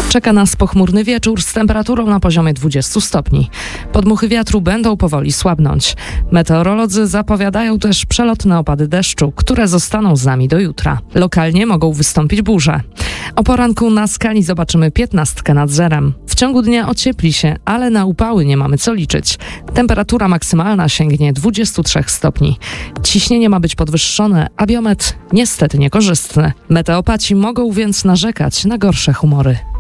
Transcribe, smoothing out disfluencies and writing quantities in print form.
Czeka nas pochmurny wieczór z temperaturą na poziomie 20 stopni. Podmuchy wiatru będą powoli słabnąć. Meteorolodzy zapowiadają też przelotne opady deszczu, które zostaną z nami do jutra. Lokalnie mogą wystąpić burze. O poranku na skali zobaczymy 15 nad zerem. W ciągu dnia ociepli się, ale na upały nie mamy co liczyć. Temperatura maksymalna sięgnie 23 stopni. Ciśnienie ma być podwyższone, a biometr niestety niekorzystny. Meteopaci mogą więc narzekać na gorsze humory.